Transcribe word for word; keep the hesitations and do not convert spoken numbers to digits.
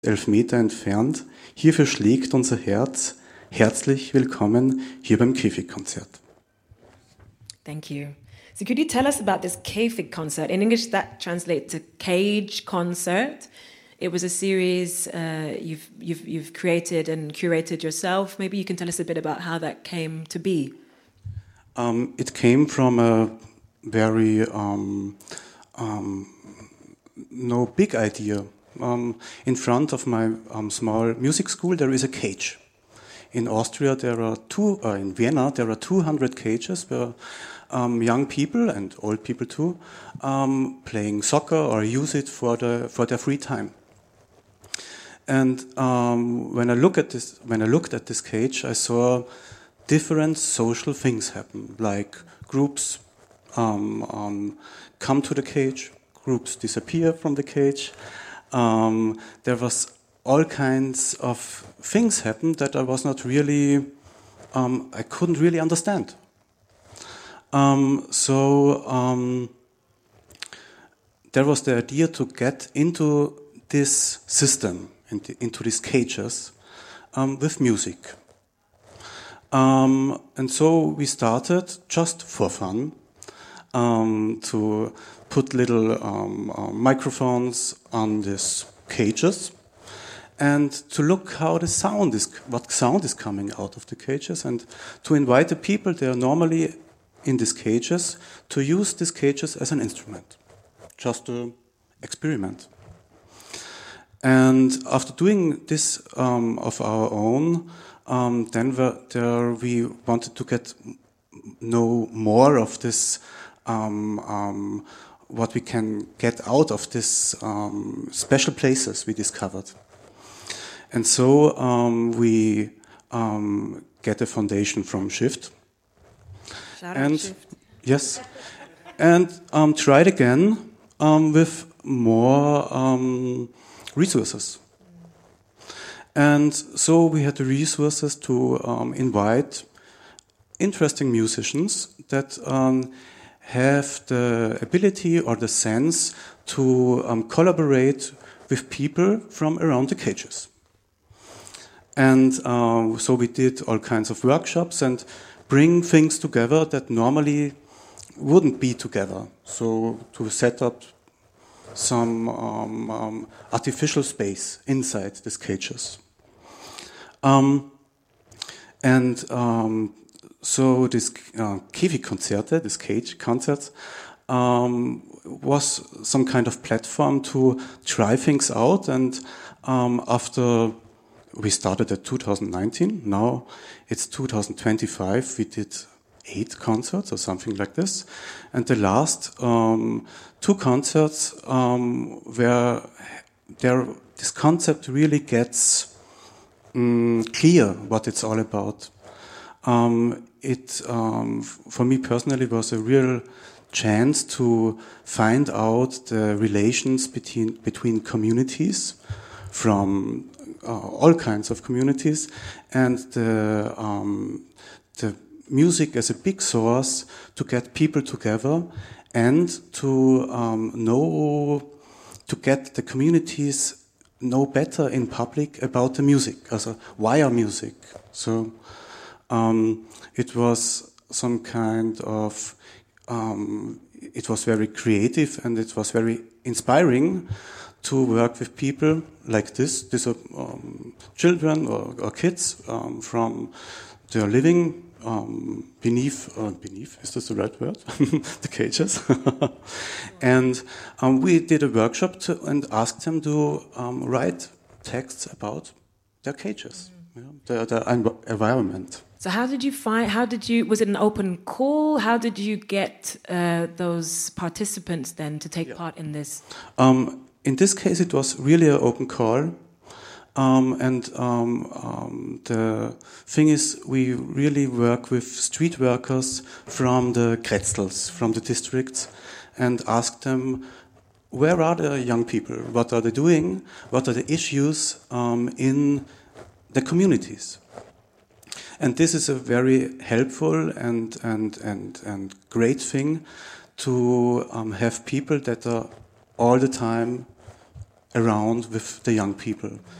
elf Meter entfernt. Hierfür schlägt unser Herz. Herzlich willkommen hier beim Käfig-Konzert. Thank you. So could you tell us about this Käfig concert? In English, that translates to cage concert. It was a series uh, you've, you've, you've created and curated yourself. Maybe you can tell us a bit about how that came to be. Um, it came from a very um, um, no big idea. Um, in front of my um, small music school, there is a cage. In Austria, there are two. Uh, in Vienna, there are two hundred cages where um, young people and old people too um, playing soccer or use it for the for their free time. And um, when I look at this, when I looked at this cage, I saw different social things happen, like groups um, um, come to the cage, groups disappear from the cage. Um, there was all kinds of things happen that I was not really, um, I couldn't really understand. Um, so um, there was the idea to get into this system, into, into these cages, um, with music. Um, and so we started just for fun um, to put little um, uh, microphones on these cages and to look how the sound is, what sound is coming out of the cages, and to invite the people that are normally in these cages to use these cages as an instrument, just to experiment. And after doing this um, of our own, um, then there we wanted to get know more of this, um, um, what we can get out of this um, special places we discovered. And so um, we um, get a foundation from Shift. Shout and out Shift. Yes, and um, tried again um, with more um, resources. And so we had the resources to um, invite interesting musicians that um, have the ability or the sense to um, collaborate with people from around the cages. And uh, so we did all kinds of workshops and bring things together that normally wouldn't be together. So to set up some um, um, artificial space inside these cages. Um, and um, so this uh, Käfig-Konzerte, this cage concerts, um, was some kind of platform to try things out. And um, after we started at two thousand nineteen, now it's two thousand twenty-five, we did eight concerts or something like this. And the last um, two concerts um, where there, this concept really gets um, clear what it's all about. Um, it, um, for me personally, was a real chance to find out the relations between, between communities from uh, all kinds of communities, and the, um, the music as a big source to get people together and to um, know, to get the communities know better in public about the music, also why our music. So um, it was some kind of, um, it was very creative and it was very inspiring to work with people like this. These are um, children or, or kids um, from, they are living Um, beneath, uh, beneath, is this the right word? The cages. And um, we did a workshop to, and asked them to um, write texts about their cages, mm. you know, their, their environment. So how did you find, how did you, was it an open call? How did you get uh, those participants then to take yeah. part in this? Um, in this case, it was really an open call. Um, and um, um, the thing is, we really work with street workers from the Kretzels, from the districts, and ask them, where are the young people? What are they doing? What are the issues um, in the communities? And this is a very helpful and and and and great thing to um, have people that are all the time around with the young people.